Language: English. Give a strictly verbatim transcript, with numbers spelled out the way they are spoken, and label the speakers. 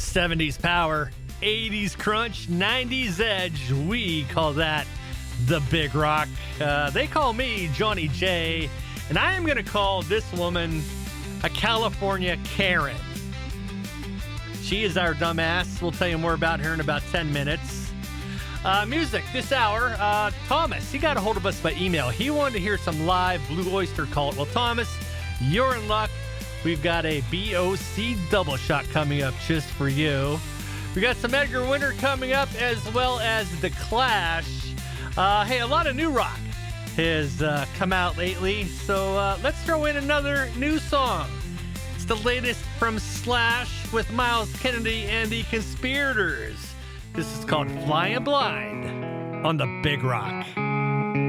Speaker 1: seventies power, eighties crunch, nineties edge. We call that the Big Rock. Uh, they call me Johnny J, and I am going to call this woman a California Karen. She is our dumbass. We'll tell you more about her in about ten minutes. Uh, music this hour. Uh, Thomas, he got a hold of us by email. He wanted to hear some live Blue Oyster Cult. Well, Thomas, you're in luck. We've got a B O C double shot coming up just for you. We got some Edgar Winter coming up, as well as The Clash. Uh, hey, a lot of new rock has uh, come out lately, so uh, let's throw in another new song. It's the latest from Slash with Miles Kennedy and the Conspirators. This is called Flying Blind on the Big Rock.